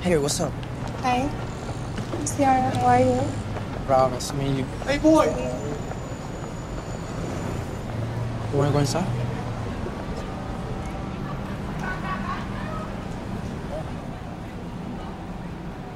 Hey, what's up? Hi. Ciara, how are you? Proud, nice to meet you. Hey, boy. You wanna go inside?